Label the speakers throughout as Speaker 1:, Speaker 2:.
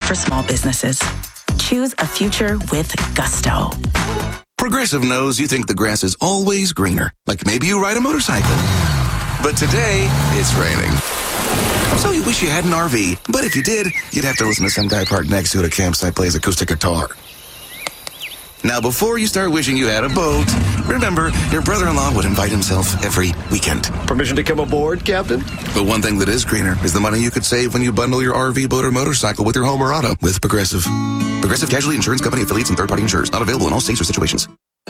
Speaker 1: for small businesses. Choose a future with gusto.
Speaker 2: Progressive knows you think the grass is always greener. Like maybe you ride a motorcycle. But today, it's raining. So you wish you had an RV. But if you did, you'd have to listen to some guy parked next to it at a campsite plays acoustic guitar. Now, before you start wishing you had a boat, remember, your brother-in-law would invite himself every weekend.
Speaker 3: Permission to come aboard, Captain?
Speaker 2: But one thing that is greener is the money you could save when you bundle your RV, boat, or motorcycle with your home or auto with Progressive. Progressive Casualty Insurance Company affiliates and third-party insurers. Not available in all states or situations.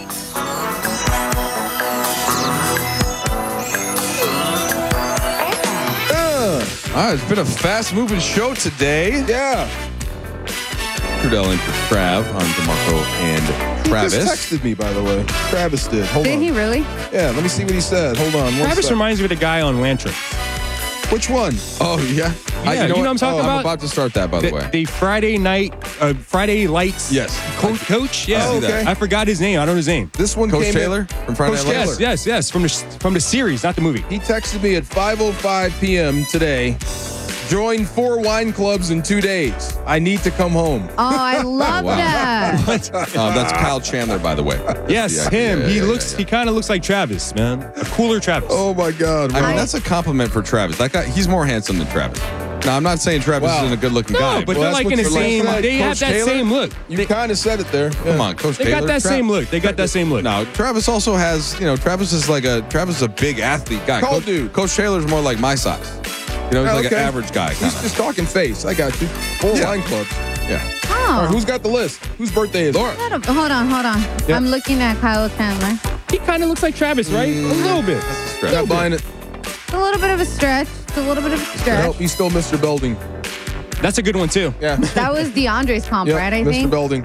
Speaker 4: It's been a fast-moving show today.
Speaker 5: Yeah.
Speaker 4: Trudell in for Trav. I'm DeMarco and Travis.
Speaker 5: He just texted me, by the way. Travis did. Hold on.
Speaker 6: Did he really?
Speaker 5: Yeah, let me see what he said. Hold on.
Speaker 7: Travis reminds me of the guy on Lantra.
Speaker 5: Which one?
Speaker 4: Oh, yeah.
Speaker 7: Yeah, you know what I'm talking about?
Speaker 4: I'm about to start that, by the way.
Speaker 7: The Friday night, Friday Lights.
Speaker 4: Yes.
Speaker 7: Coach? Yeah.
Speaker 5: Oh, okay.
Speaker 7: I forgot his name. I don't know his name.
Speaker 5: This one
Speaker 4: Coach
Speaker 5: came
Speaker 4: Taylor
Speaker 5: in.
Speaker 4: from Friday Night Lights?
Speaker 7: Yes. From the series, not the movie.
Speaker 5: He texted me at 5:05 p.m. today. Joined 4 wine clubs in 2 days. I need to come home.
Speaker 6: Oh, I love
Speaker 4: Wow.
Speaker 6: that.
Speaker 4: That's Kyle Chandler, by the way.
Speaker 7: Yes,
Speaker 4: Yeah,
Speaker 7: him.
Speaker 4: yeah,
Speaker 7: He kind of looks like Travis, man. A cooler Travis.
Speaker 5: Oh, my God.
Speaker 4: I mean, that's a compliment for Travis. That guy, he's more handsome than Travis. Now, I'm not saying Travis isn't a good-looking guy.
Speaker 7: No, but
Speaker 5: Well,
Speaker 7: they're
Speaker 5: that's
Speaker 7: like in the
Speaker 5: what you're
Speaker 7: same.
Speaker 5: like.
Speaker 7: They have
Speaker 5: Coach
Speaker 7: that
Speaker 5: Taylor?
Speaker 7: same look.
Speaker 5: You kind of said it there. Yeah.
Speaker 4: Come on, Coach
Speaker 7: They
Speaker 4: Taylor.
Speaker 7: got that same look. They got that same look.
Speaker 4: No, Travis also has, Travis is a big athlete guy.
Speaker 5: Tall dude.
Speaker 4: Coach Taylor's more like my size. He's like an
Speaker 5: Okay.
Speaker 4: average guy.
Speaker 5: He's just talking face. I got you. 4
Speaker 4: Yeah.
Speaker 5: wine clubs.
Speaker 4: Yeah.
Speaker 6: Oh.
Speaker 5: All right, who's got the list? Whose birthday is it?
Speaker 4: Laura.
Speaker 6: Hold on.
Speaker 5: Yeah.
Speaker 6: I'm looking at Kyle Chandler.
Speaker 7: He kind of looks like Travis, right? A little bit.
Speaker 5: Not buying it.
Speaker 6: It's a little bit of a stretch.
Speaker 5: Nope, he's still Mr. Belding.
Speaker 7: That's a good one, too.
Speaker 5: Yeah.
Speaker 6: That was DeAndre's comp,
Speaker 5: Yep,
Speaker 6: right? I
Speaker 5: Mr.
Speaker 6: think.
Speaker 5: Belding.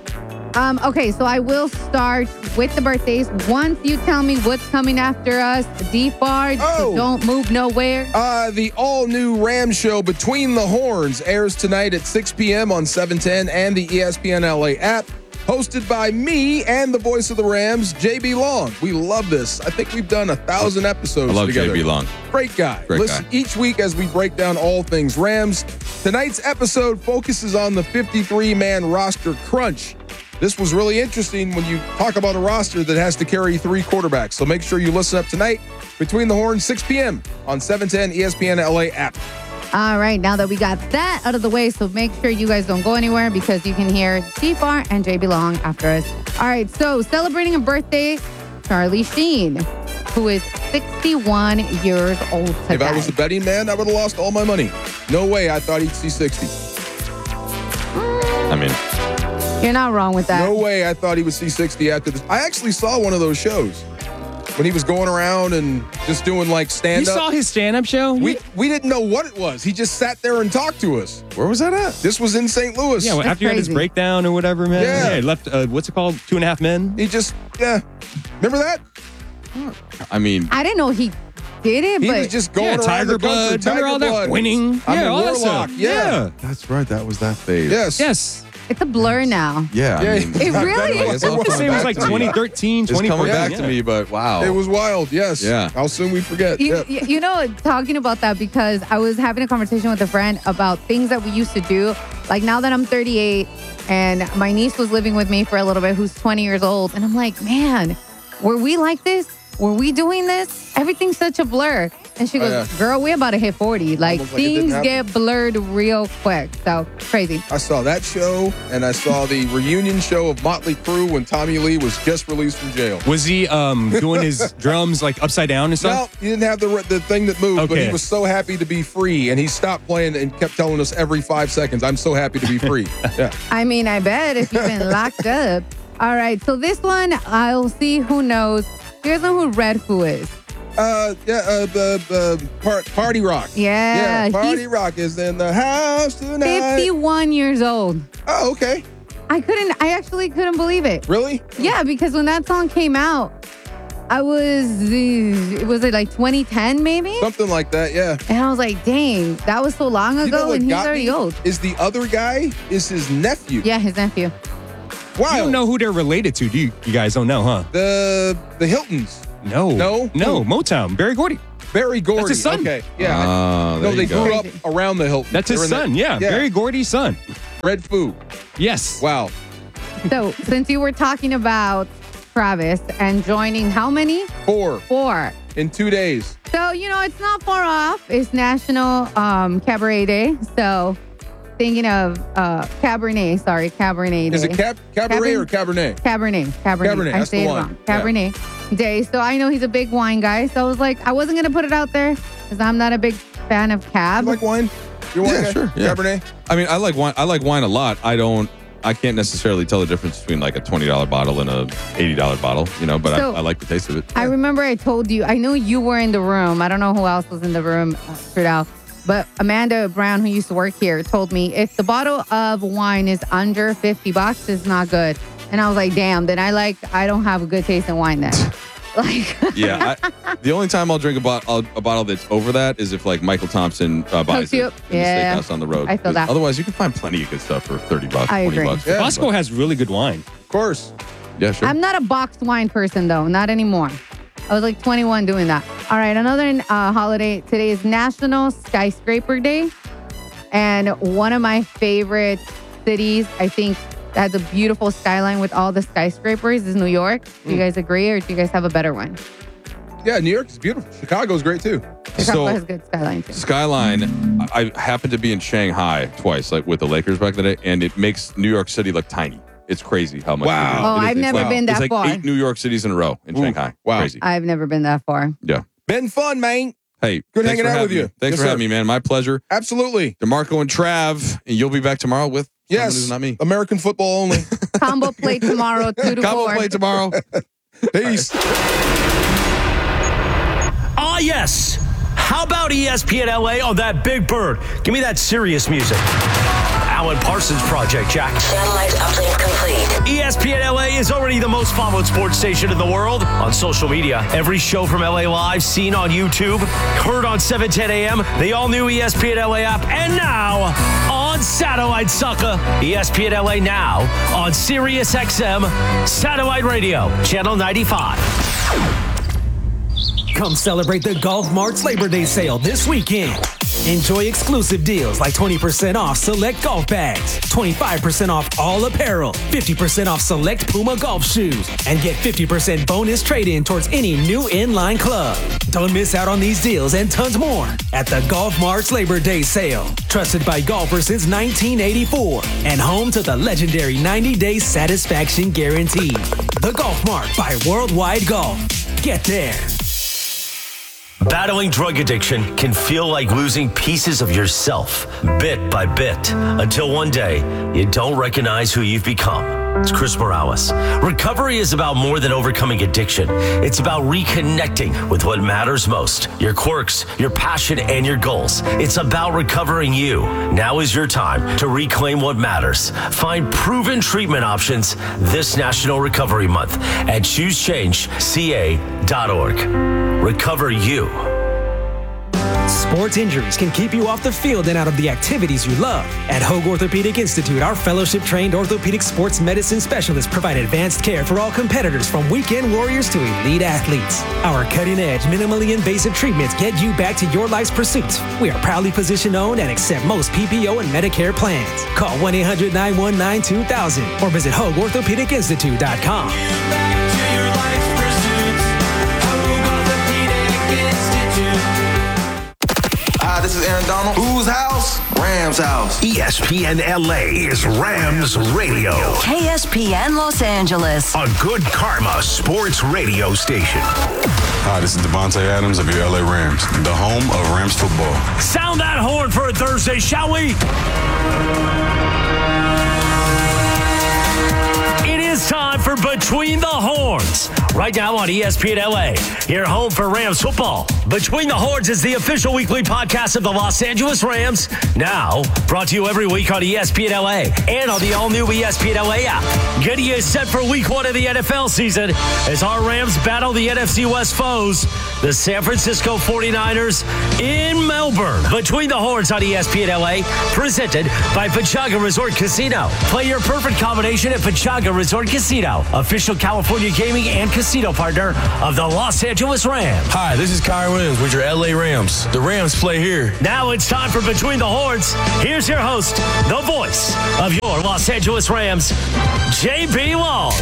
Speaker 6: Okay, so I will start with the birthdays. Once you tell me what's coming after us, DFARD,
Speaker 5: Oh.
Speaker 6: don't move nowhere.
Speaker 5: The all-new Ram show Between the Horns airs tonight at 6 p.m. on 710 and the ESPN LA app. Hosted by me and the voice of the Rams, JB Long. We love this. I think we've done 1,000 episodes
Speaker 4: I love
Speaker 5: together.
Speaker 4: JB Long.
Speaker 5: Great guy.
Speaker 4: Great
Speaker 5: Listen
Speaker 4: guy.
Speaker 5: each week as we break down all things Rams. Tonight's episode focuses on the 53-man roster crunch. This was really interesting when you talk about a roster that has to carry 3 quarterbacks. So make sure you listen up tonight. Between the Horns, 6 p.m. on 710 ESPN LA app.
Speaker 6: All right, now that we got that out of the way, so make sure you guys don't go anywhere because you can hear DFAR and JB Long after us. All right, so celebrating a birthday, Charlie Sheen, who is 61 years old today.
Speaker 5: If I was a betting man, I would have lost all my money. No way I thought he'd see 60.
Speaker 4: I mean,
Speaker 6: You're not wrong with that.
Speaker 5: No way I thought he would see 60 after this. I actually saw one of those shows when he was going around and just doing like
Speaker 7: You
Speaker 5: stand-up.
Speaker 7: saw his stand-up show?
Speaker 5: We didn't know what it was. He just sat there and talked to us.
Speaker 4: where was that at?
Speaker 5: This was in St. Louis.
Speaker 7: Yeah, well, after you had his
Speaker 6: crazy.
Speaker 7: breakdown or whatever, man.
Speaker 5: Yeah.
Speaker 7: He left, what's it called? 2.5 Men?
Speaker 5: He just, remember that?
Speaker 4: I mean,
Speaker 6: I didn't know he did it,
Speaker 5: He
Speaker 6: but
Speaker 5: was just going around
Speaker 7: Tiger
Speaker 5: the country.
Speaker 7: Blood. Remember all that?
Speaker 5: Blood.
Speaker 7: Winning.
Speaker 5: I'm
Speaker 7: Yeah,
Speaker 5: a
Speaker 7: all that
Speaker 5: warlock.
Speaker 7: stuff.
Speaker 5: Yeah.
Speaker 4: that's right. That was that phase.
Speaker 5: Yes.
Speaker 7: Yes.
Speaker 6: it's a blur now.
Speaker 4: Yeah.
Speaker 5: Yeah.
Speaker 4: I mean,
Speaker 6: It really is.
Speaker 4: it's all
Speaker 7: I say it
Speaker 4: coming
Speaker 7: was
Speaker 4: back
Speaker 7: like
Speaker 4: to me.
Speaker 7: 2013,
Speaker 4: It's coming
Speaker 7: 2014.
Speaker 4: back to me, but wow.
Speaker 5: It was wild. Yes.
Speaker 4: Yeah.
Speaker 5: How soon we forget.
Speaker 6: You,
Speaker 5: Yeah.
Speaker 6: you know, talking about that because I was having a conversation with a friend about things that we used to do. Like now that I'm 38 and my niece was living with me for a little bit, who's 20 years old. And I'm like, man, were we like this? Were we doing this? Everything's such a blur. And she goes,
Speaker 5: yeah.
Speaker 6: girl, we're about to hit 40. Like
Speaker 5: Almost like it didn't
Speaker 6: things
Speaker 5: happen.
Speaker 6: get blurred real quick. So crazy.
Speaker 5: I saw that show, and I saw the reunion show of Motley Crue when Tommy Lee was just released from jail.
Speaker 7: Was he doing his drums like upside down and
Speaker 5: No,
Speaker 7: stuff?
Speaker 5: he didn't have the thing that moved, but
Speaker 7: Okay.
Speaker 5: he was so happy to be free, and he stopped playing and kept telling us every 5 seconds, I'm so happy to be free. Yeah.
Speaker 6: I mean, I bet if you've been locked up. All right. So this one, I'll see who knows. You guys know who Red Foo is?
Speaker 5: Party Rock.
Speaker 6: Yeah,
Speaker 5: Party
Speaker 6: he's
Speaker 5: Rock is in the house tonight.
Speaker 6: 51 years old.
Speaker 5: Oh, okay.
Speaker 6: I actually couldn't believe it.
Speaker 5: Really?
Speaker 6: Yeah, because when that song came out, was it like 2010 maybe?
Speaker 5: Something like that, yeah.
Speaker 6: And I was like, dang, that was so long
Speaker 5: You know
Speaker 6: ago
Speaker 5: what
Speaker 6: and he's
Speaker 5: got
Speaker 6: already
Speaker 5: me
Speaker 6: old.
Speaker 5: Is the other guy is his nephew.
Speaker 6: Yeah, his nephew.
Speaker 5: Wow.
Speaker 7: You don't know who they're related to, do you? You guys don't know, huh?
Speaker 5: The Hiltons.
Speaker 7: No.
Speaker 5: No?
Speaker 7: No. Motown. Barry Gordy.
Speaker 5: Barry Gordy.
Speaker 7: That's his son.
Speaker 5: Okay. Yeah.
Speaker 4: Oh,
Speaker 5: no,
Speaker 4: there
Speaker 5: they
Speaker 4: you go.
Speaker 5: grew up around the Hiltons.
Speaker 7: That's his
Speaker 5: They're in
Speaker 7: son. Yeah. Barry Gordy's son.
Speaker 5: Red Foo.
Speaker 7: Yes.
Speaker 5: Wow.
Speaker 6: So, since you were talking about Travis and joining how many?
Speaker 5: 4
Speaker 6: 4.
Speaker 5: in 2 days.
Speaker 6: So, it's not far off. It's National Cabaret Day. So, thinking of Cabernet Day.
Speaker 5: Is it Cabaret or Cabernet?
Speaker 6: Cabernet.
Speaker 5: Cabernet,
Speaker 6: I
Speaker 5: that's
Speaker 6: say
Speaker 5: the
Speaker 6: it
Speaker 5: one.
Speaker 6: wrong. Cabernet Day. So, I know he's a big wine guy. So, I was like, I wasn't going to put it out there because I'm not a big fan of Cab.
Speaker 5: You like wine? You're wine
Speaker 4: Yeah,
Speaker 5: guy?
Speaker 4: sure, yeah.
Speaker 5: Cabernet?
Speaker 4: I mean, I like wine. I like wine a lot. I can't necessarily tell the difference between like a $20 bottle and a $80 bottle, but
Speaker 6: So-
Speaker 4: I like the taste of it.
Speaker 6: I remember I told you, I know you were in the room. I don't know who else was in the room, Trudell, but Amanda Brown, who used to work here, told me if the bottle of wine is under $50, it's not good. And I was like, damn, then I don't have a good taste in wine then.
Speaker 4: Yeah, the only time I'll drink a bottle that's over that is if like Michael Thompson buys
Speaker 6: Hooks you
Speaker 4: it
Speaker 6: up.
Speaker 4: in
Speaker 6: Yeah.
Speaker 4: the steakhouse on the road.
Speaker 6: I feel that.
Speaker 4: Otherwise, you can find plenty of good stuff for $30,
Speaker 6: I agree.
Speaker 4: $20.
Speaker 5: Yeah.
Speaker 7: Costco has really good wine.
Speaker 5: Of course.
Speaker 4: Yeah, sure.
Speaker 6: I'm not a boxed wine person, though. Not anymore. I was like 21 doing that. All right, another holiday. Today is National Skyscraper Day. And one of my favorite cities, I think, that has a beautiful skyline with all the skyscrapers is New York. Do you guys agree, or do you guys have a better one?
Speaker 5: Yeah, New York is beautiful. Chicago's great too.
Speaker 6: Chicago has good skyline, too.
Speaker 4: Skyline, I happened to be in Shanghai twice, like with the Lakers back in the day, and it makes New York City look tiny. It's crazy how much.
Speaker 5: Wow.
Speaker 4: it is.
Speaker 6: Oh,
Speaker 4: It is-
Speaker 6: I've
Speaker 4: it's
Speaker 6: never
Speaker 4: like-
Speaker 6: been that
Speaker 4: It's like
Speaker 6: far.
Speaker 4: 8 New York cities in a row in
Speaker 5: Ooh,
Speaker 4: Shanghai.
Speaker 5: wow.
Speaker 4: Crazy.
Speaker 6: I've never been that far.
Speaker 4: Yeah.
Speaker 5: Been fun, man.
Speaker 4: Hey,
Speaker 5: Good
Speaker 4: thanks
Speaker 5: hanging
Speaker 4: for
Speaker 5: out with
Speaker 4: having
Speaker 5: you.
Speaker 4: me. Thanks
Speaker 5: Yes,
Speaker 4: for
Speaker 5: sir.
Speaker 4: having me, man. My pleasure.
Speaker 5: Absolutely.
Speaker 4: DeMarco and Trav, and you'll be back tomorrow with someone
Speaker 5: Yes.
Speaker 4: who's not me.
Speaker 5: American football only.
Speaker 6: Combo play tomorrow, 2 to 4.
Speaker 4: Combo play tomorrow.
Speaker 5: Peace.
Speaker 8: Ah, yes. How about ESPN LA on that big bird? Give me that serious music. Alan Parsons Project, Jack.
Speaker 1: Satellite uplink complete.
Speaker 8: ESPN LA is already the most followed sports station in the world on social media. Every show from LA Live seen on YouTube, heard on 710 AM, the all-new ESPN LA app, and now on satellite sucker. ESPN LA now on Sirius XM Satellite Radio, Channel 95.
Speaker 9: Come celebrate the Golf Mart's Labor Day sale this weekend. Enjoy exclusive deals like 20% off select golf bags, 25% off all apparel, 50% off select Puma golf shoes, and get 50% bonus trade-in towards any new inline club. Don't miss out on these deals and tons more at the Golf Mart's Labor Day sale. Trusted by golfers since 1984 and home to the legendary 90-day satisfaction guarantee. The Golf Mart by Worldwide Golf. Get there.
Speaker 8: Battling drug addiction can feel like losing pieces of yourself, bit by bit, until one day you don't recognize who you've become. It's Chris Morales. Recovery is about more than overcoming addiction. It's about reconnecting with what matters most, your quirks, your passion, and your goals. It's about recovering you. Now is your time to reclaim what matters. Find proven treatment options this National Recovery Month at choosechangeca.org. Recover you.
Speaker 9: Sports injuries can keep you off the field and out of the activities you love. At Hoag Orthopedic Institute, our fellowship-trained orthopedic sports medicine specialists provide advanced care for all competitors, from weekend warriors to elite athletes. Our cutting-edge, minimally invasive treatments get you back to your life's pursuits. We are proudly physician-owned and accept most PPO and Medicare plans. Call 1-800-919-2000 or visit HoagOrthopedicInstitute.com.
Speaker 2: Hi, this is Aaron Donald. Whose house? Rams house.
Speaker 10: ESPN LA is Rams Radio,
Speaker 1: KSPN Los Angeles.
Speaker 10: a good karma sports radio station.
Speaker 11: Hi, this is Devontae Adams of your LA Rams, the home of Rams football.
Speaker 8: Sound that horn for a Thursday, shall we? It is time for Between the Horns. Right now on ESPN LA, your home for Rams football. Between the Horns is the official weekly podcast of the Los Angeles Rams. Now, brought to you every week on ESPN LA and on the all-new ESPN LA app. Getting you set for week 1 of the NFL season as our Rams battle the NFC West foes, the San Francisco 49ers in Melbourne. Between the Horns on ESPN LA, presented by Pachaga Resort Casino. Play your perfect combination at Pachaga Resort Casino, official California gaming and casino partner of the Los Angeles Rams.
Speaker 12: Hi, this is Kyrie wins with your LA Rams. The Rams play here.
Speaker 8: Now it's time for Between the Horns. Here's your host, the voice of your Los Angeles Rams, JB Long.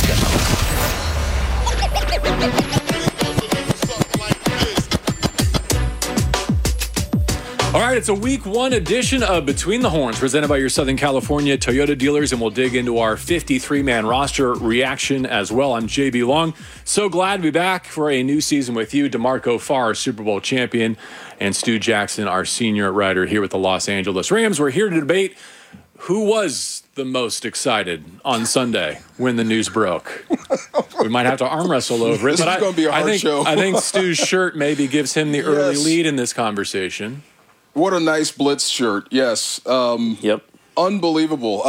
Speaker 13: All right, it's a week one edition of Between the Horns, presented by your Southern California Toyota dealers, and we'll dig into our 53-man roster reaction as well. I'm JB Long. So glad to be back for a new season with you. DeMarco Farr, Super Bowl champion, and Stu Jackson, our senior writer here with the Los Angeles Rams. We're here to debate who was the most excited on Sunday when the news broke. We might have to arm wrestle over it,
Speaker 5: This is going to be a hard show.
Speaker 13: I think Stu's shirt maybe gives him the early lead in this conversation.
Speaker 5: What a nice Blitz shirt. Yes.
Speaker 14: Yep.
Speaker 5: Unbelievable.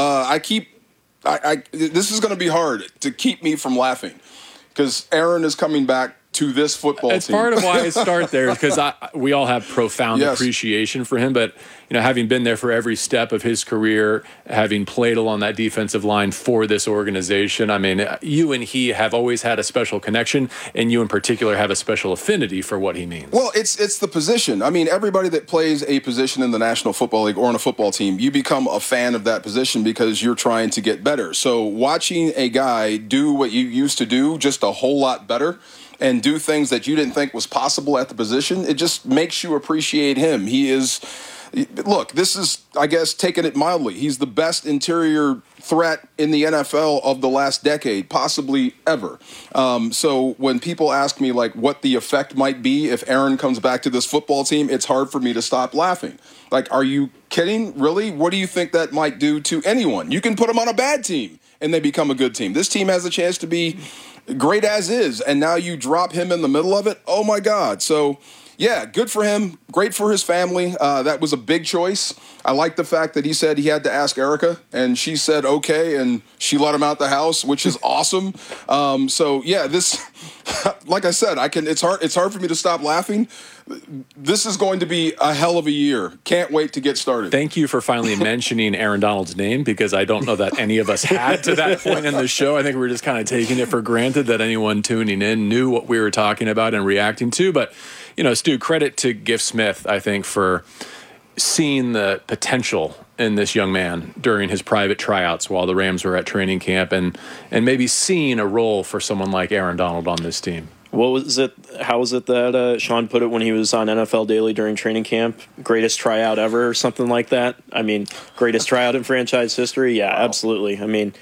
Speaker 5: This is going to be hard to keep me from laughing because Aaron is coming back to this football team.
Speaker 13: It's part of why I start there because we all have profound appreciation for him. But, you know, having been there for every step of his career, having played along that defensive line for this organization, I mean, you and he have always had a special connection, and you in particular have a special affinity for what he means.
Speaker 5: Well, it's the position. I mean, everybody that plays a position in the National Football League or on a football team, you become a fan of that position because you're trying to get better. So watching a guy do what you used to do just a whole lot better and do things that you didn't think was possible at the position, it just makes you appreciate him. He is, look, this is, I guess, taking it mildly. He's the best interior threat in the NFL of the last decade, possibly ever. So when people ask me, like, what the effect might be if Aaron comes back to this football team, it's hard for me to stop laughing. Like, are you kidding? Really? What do you think that might do to anyone? You can put them on a bad team and they become a good team. This team has a chance to be great as is, and now you drop him in the middle of it. Oh my God. So yeah, good for him. Great for his family. That was a big choice. I like the fact that he said he had to ask Erica, and she said okay, and she let him out the house, which is awesome. So yeah, this, like I said, it's hard for me to stop laughing. This is going to be a hell of a year. Can't wait to get started.
Speaker 13: Thank you for finally mentioning Aaron Donald's name, because I don't know that any of us had to that point in the show. I think we're just kind of taking it for granted that anyone tuning in knew what we were talking about and reacting to. But, you know, Stu, credit to Gift Smith, I think, for seeing the potential in this young man during his private tryouts while the Rams were at training camp, and maybe seeing a role for someone like Aaron Donald on this team.
Speaker 14: What was it? How was it that Sean put it when he was on NFL Daily during training camp? Greatest tryout ever, or something like that. I mean, greatest tryout in franchise history. Yeah, wow. Absolutely. I mean,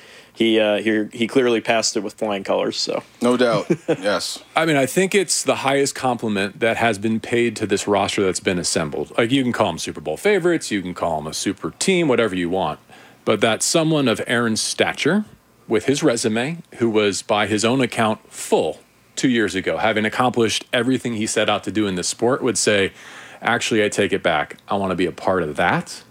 Speaker 14: he clearly passed it with flying colors. So
Speaker 5: no doubt, yes.
Speaker 13: I mean, I think it's the highest compliment that has been paid to this roster that's been assembled. Like, you can call them Super Bowl favorites, you can call them a super team, whatever you want, but that someone of Aaron's stature, with his resume, who was by his own account full 2 years ago, having accomplished everything he set out to do in this sport, would say, actually, I take it back. I want to be a part of that.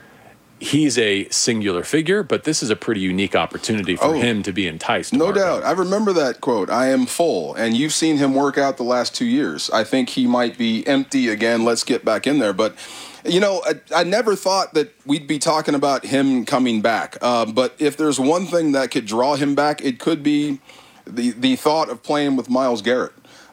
Speaker 13: He's a singular figure, but this is a pretty unique opportunity for him to be enticed.
Speaker 5: No doubt. I remember that quote, I am full, and you've seen him work out the last 2 years. I think he might be empty again. Let's get back in there. But, you know, I never thought that we'd be talking about him coming back. But if there's one thing that could draw him back, it could be the thought of playing with Myles Garrett.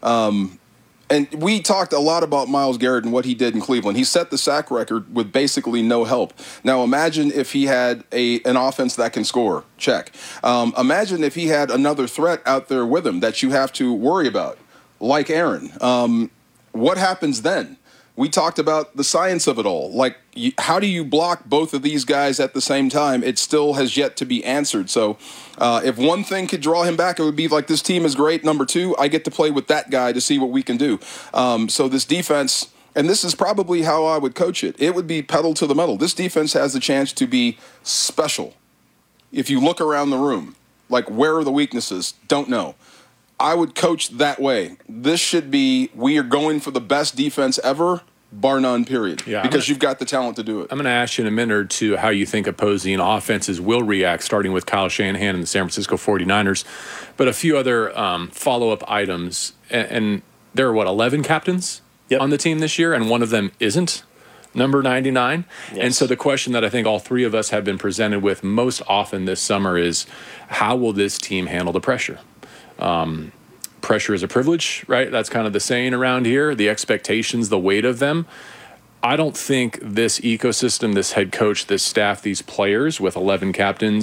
Speaker 5: And we talked a lot about Myles Garrett and what he did in Cleveland. He set the sack record with basically no help. Now imagine if he had an offense that can score. Check. Imagine if he had another threat out there with him that you have to worry about, like Aaron. What happens then? We talked about the science of it all. Like, how do you block both of these guys at the same time? It still has yet to be answered. So if one thing could draw him back, it would be like, this team is great. Number two, I get to play with that guy to see what we can do. So this defense, and this is probably how I would coach it, it would be pedal to the metal. This defense has the chance to be special. If you look around the room, like, where are the weaknesses? Don't know. I would coach that way. This should be, we are going for the best defense ever, bar none, period. Yeah, because you've got the talent to do it.
Speaker 13: I'm going to ask you in a minute or two how you think opposing offenses will react, starting with Kyle Shanahan and the San Francisco 49ers. But a few other follow-up items. And there are, 11 captains on the team this year, and one of them isn't number 99. Yes. And so the question that I think all three of us have been presented with most often this summer is, how will this team handle the pressure? pressure is a privilege, right? That's kind of the saying around here. The expectations, the weight of them. I don't think this ecosystem, this head coach, this staff, these players with 11 captains,